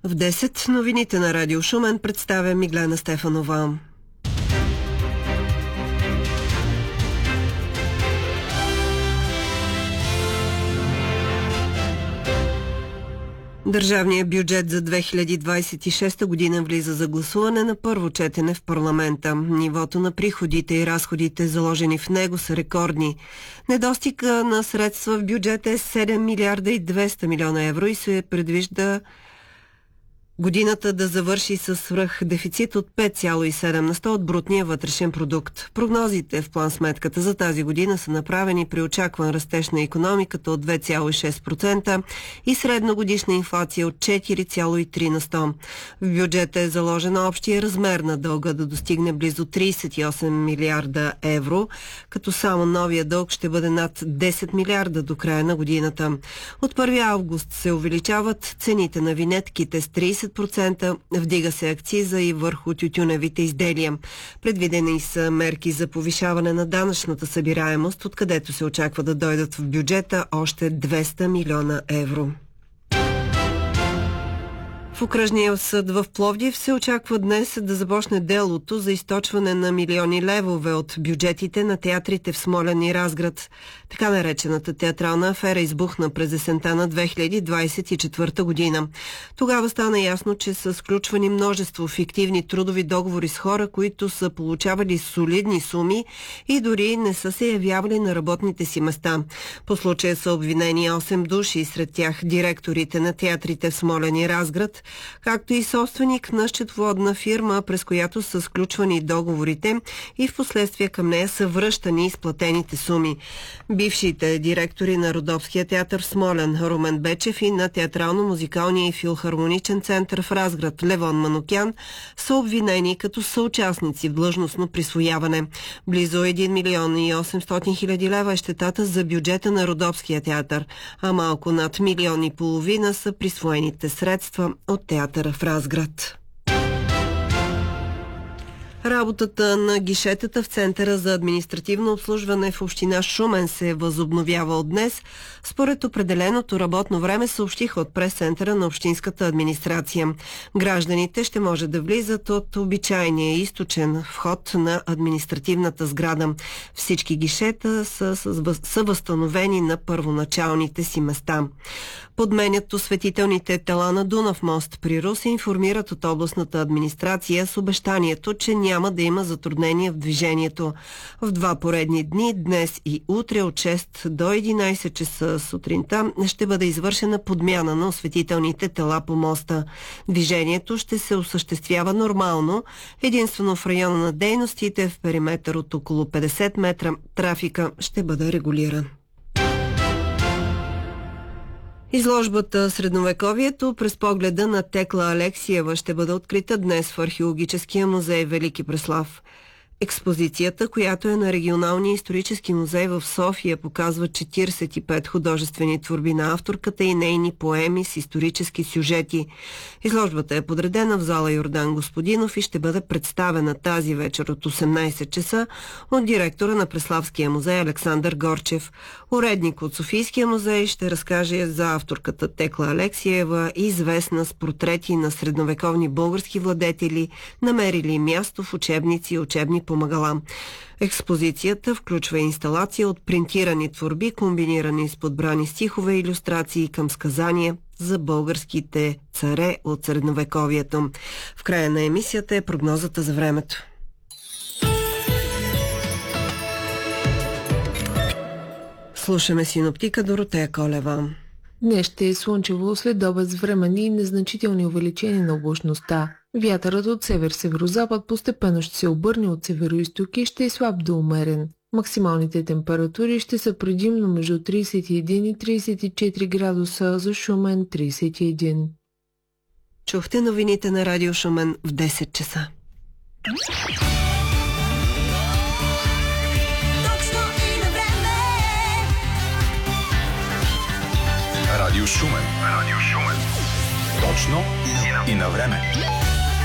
В 10 новините на Радио Шумен представя Миглена Стефанова. Държавният бюджет за 2026 година влиза за гласуване на първо четене в парламента. Нивото на приходите и разходите, заложени в него, са рекордни. Недостига на средства в бюджета е 7 милиарда и 200 милиона евро и се предвижда годината да завърши със свръхдефицит от 5,7 на 100 от брутния вътрешен продукт. Прогнозите в план-сметката за тази година са направени при очакван растеж на икономиката от 2,6% и средногодишна инфлация от 4,3 на 100. В бюджета е заложен общия размер на дълга да достигне близо 38 милиарда евро, като само новия дълг ще бъде над 10 милиарда до края на годината. От 1 август се увеличават цените на винетките с 30%, вдига се акциза и върху тютюневите изделия. Предвидени са мерки за повишаване на данъчната събираемост, откъдето се очаква да дойдат в бюджета още 200 милиона евро. В окръжния съд в Пловдив се очаква днес да започне делото за източване на милиони левове от бюджетите на театрите в Смолян и Разград. Така наречената театрална афера избухна през есента на 2024 година. Тогава стана ясно, че са сключвани множество фиктивни трудови договори с хора, които са получавали солидни суми и дори не са се явявали на работните си места. По случая са обвинени 8 души, сред тях директорите на театрите в Смолян и Разград, както и собственик на счетоводна фирма, през която са сключвани договорите и в последствие към нея са връщани изплатените суми. Бившите директори на Родопския театър в Смолян Румен Бечев и на Театрално-музикалния и филхармоничен център в Разград Левон Манукян са обвинени като съучастници в длъжностно присвояване. Близо 1 милион и 800 хиляди лева е щетата за бюджета на Родопския театър, а малко над 1,5 милиона са присвоените средства от театъра в Разград. Работата на гишетата в Центъра за административно обслужване в община Шумен се възобновява от днес. Според определеното работно време съобщиха от прес-центъра на общинската администрация. Гражданите ще може да влизат от обичайния източен вход на административната сграда. Всички гишета са възстановени на първоначалните си места. Подменят осветителните тела на Дунав мост при Русе, информират от областната администрация с обещанието, че няма да има затруднения в движението. В 2 поредни дни, днес и утре от 6 до 11 часа сутринта, ще бъде извършена подмяна на осветителните тела по моста. Движението ще се осъществява нормално, единствено в района на дейностите в периметър от около 50 метра трафика ще бъде регулиран. Изложбата «Средновековието» през погледа на Текла Алексиева ще бъде открита днес в Археологическия музей Велики Преслав. Експозицията, която е на Регионалния исторически музей в София, показва 45 художествени творби на авторката и нейни поеми с исторически сюжети. Изложбата е подредена в зала Йордан Господинов и ще бъде представена тази вечер от 18 часа от директора на Преславския музей Александър Горчев. Уредник от Софийския музей ще разкаже за авторката Текла Алексиева, известна с портрети на средновековни български владетели, намерили място в учебници и учебни помагала. Експозицията включва инсталация от принтирани творби, комбинирани с подбрани стихове и илюстрации към сказания за българските царе от средновековието. В края на емисията е прогнозата за времето. Слушаме синоптика Доротея Колева. Днес ще е слънчево, след обед с временни и незначителни увеличения на облачността. Вятърът от север-северозапад постепенно ще се обърне от североизток и ще е слаб до умерен. Максималните температури ще са предимно между 31 и 34 градуса, за Шумен 31. Чухте новините на Радио Шумен в 10 часа. Радио Шумен. Точно и на време.